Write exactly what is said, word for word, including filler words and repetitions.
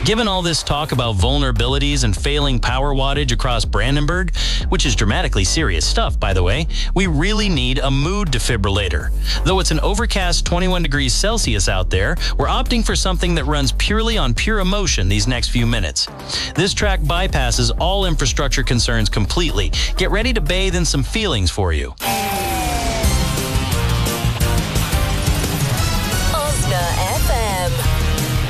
Given all this talk about vulnerabilities and failing power wattage across Brandenburg, which is dramatically serious stuff, by the way, we really need a mood defibrillator. Though it's an overcast twenty-one degrees Celsius out there, we're opting for something that runs purely on pure emotion these next few minutes. This track bypasses all infrastructure concerns completely. Get ready to bathe in some feelings for you.